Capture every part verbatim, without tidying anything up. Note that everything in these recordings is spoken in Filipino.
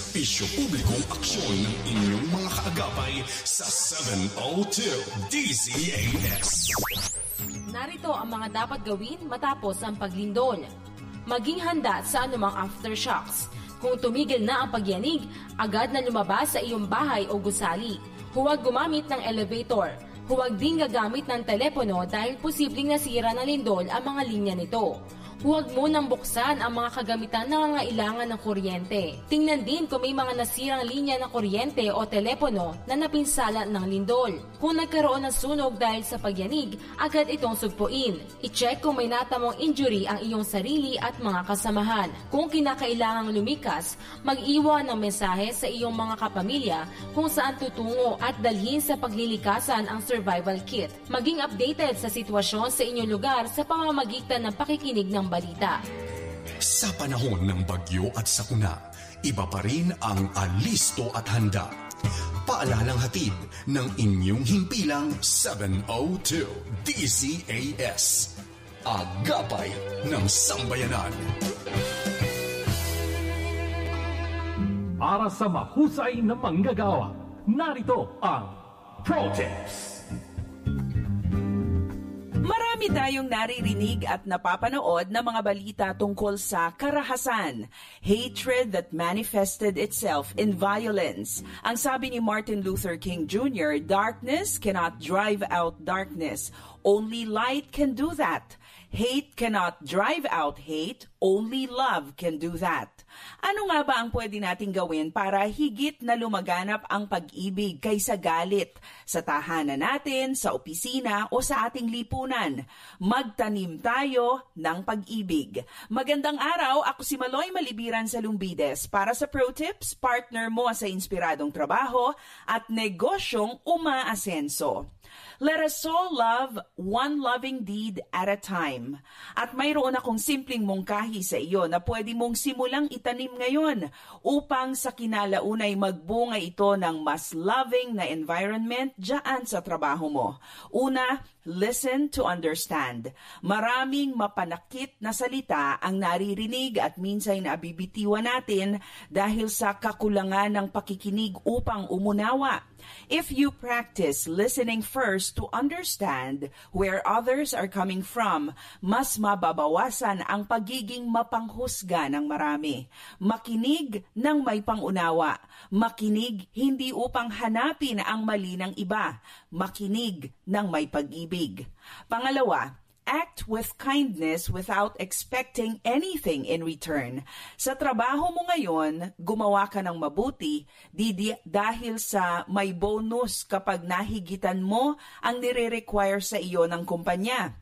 serbisyo publikong aksyon ng inyong mga kaagapay sa seven oh two D Z A S. Narito ang mga dapat gawin matapos ang paglindol. Maging handa sa anumang aftershocks. Kung tumigil na ang pagyanig, agad na lumabas sa iyong bahay o gusali. Huwag gumamit ng elevator. Huwag din gagamit ng telepono dahil posibleng nasira ng lindol ang mga linya nito. Huwag munang buksan ang mga kagamitan na nangangailangan ng kuryente. Tingnan din kung may mga nasirang linya ng kuryente o telepono na napinsala ng lindol. Kung nagkaroon ng sunog dahil sa pagyanig, agad itong sugpuin. I-check kung may natamong injury ang iyong sarili at mga kasamahan. Kung kinakailangang lumikas, mag-iwan ng mensahe sa iyong mga kapamilya kung saan tutungo at dalhin sa paglilikasan ang survival kit. Maging updated sa sitwasyon sa inyong lugar sa pamamagitan ng pakikinig ng balita. Sa panahon ng bagyo at sakuna, iba pa rin ang alisto at handa. Paalalang hatid ng inyong himpilang seven oh two D Z A S. Agapay ng Sambayanan. Para sa mahusay na manggagawa, narito ang Pro Tips. Marami tayong naririnig at napapanood na mga balita tungkol sa karahasan, hatred that manifested itself in violence. Ang sabi ni Martin Luther King Junior, darkness cannot drive out darkness. Only light can do that. Hate cannot drive out hate. Only love can do that. Ano nga ba ang pwede nating gawin para higit na lumaganap ang pag-ibig kaysa galit sa tahanan natin, sa opisina o sa ating lipunan? Magtanim tayo ng pag-ibig. Magandang araw, ako si Maloy Malibiran sa Lumbides para sa Pro Tips, partner mo sa inspiradong trabaho at negosyong umaasenso. Let us all love one loving deed at a time. At mayroon akong simpleng mungkahi sa iyo na pwede mong simulang itanim ngayon upang sa kinalaunay magbunga ito ng mas loving na environment dyan sa trabaho mo. Una, listen to understand. Maraming mapanakit na salita ang naririnig at minsan nabibitiwan natin dahil sa kakulangan ng pakikinig upang umunawa. If you practice listening first to understand where others are coming from, mas mababawasan ang pagiging mapanghusga ng marami. Makinig ng may pangunawa. Makinig hindi upang hanapin ang mali ng iba. Makinig ng may pag-ibig. Pangalawa, act with kindness without expecting anything in return. Sa trabaho mo ngayon, gumawa ka ng mabuti di, di, dahil sa may bonus kapag nahigitan mo ang nire-require sa iyo ng kumpanya.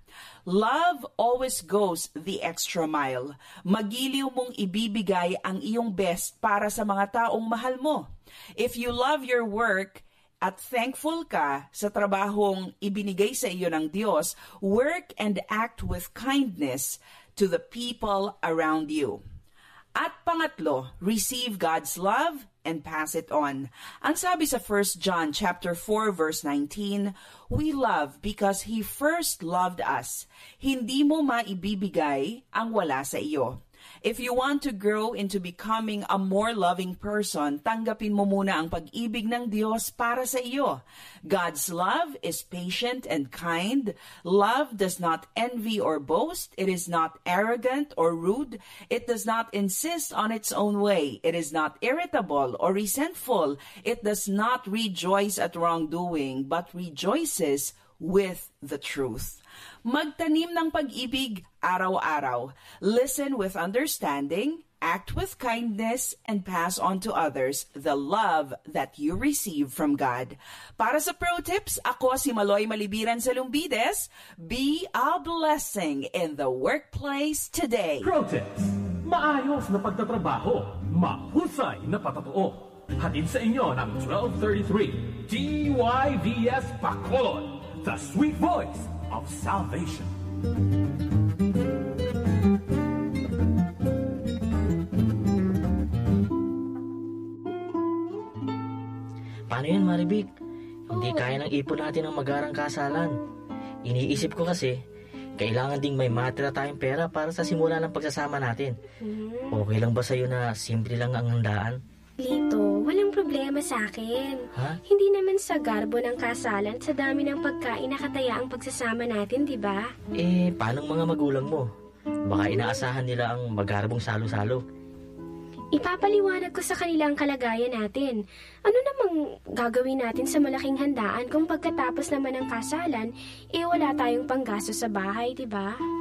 Love always goes the extra mile. Magiliw mong ibibigay ang iyong best para sa mga taong mahal mo. If you love your work, at thankful ka sa trabahong ibinigay sa iyo ng Diyos, work and act with kindness to the people around you. At pangatlo, receive God's love and pass it on. Ang sabi sa First John chapter four verse nineteen, we love because He first loved us. Hindi mo maibibigay ang wala sa iyo. If you want to grow into becoming a more loving person, tanggapin mo muna ang pag-ibig ng Diyos para sa iyo. God's love is patient and kind. Love does not envy or boast. It is not arrogant or rude. It does not insist on its own way. It is not irritable or resentful. It does not rejoice at wrongdoing, but rejoices with the truth. Magtanim ng pag-ibig araw-araw. Listen with understanding, act with kindness, and pass on to others the love that you receive from God. Para sa Pro Tips, ako si Maloy Malibiran sa Lumbides. Be a blessing in the workplace today. Pro Tips. Maayos na pagtatrabaho. Mahusay na patotoo. Hatid sa inyo ng twelve thirty-three T Y V S Bacolod, the sweet voice of salvation. Paano yun, Maribik? Hindi kaya ng ipon natin ang magarang kasalan. Iniisip ko kasi, kailangan ding may matira tayong pera para sa simula ng pagsasama natin. Okay lang ba sa'yo na simple lang ang handaan? Lito, walang problema sa akin. Ha? Hindi naman sa garbo ng kasalan sa dami ng pagkain nakataya ang pagsasama natin, di ba? Eh, paano mga magulang mo? Baka inaasahan nila ang magarbong salo-salo. Ipapaliwanag ko sa kanila ang kalagayan natin. Ano namang gagawin natin sa malaking handaan kung pagkatapos naman ng kasalan, eh wala tayong panggasto sa bahay, di ba?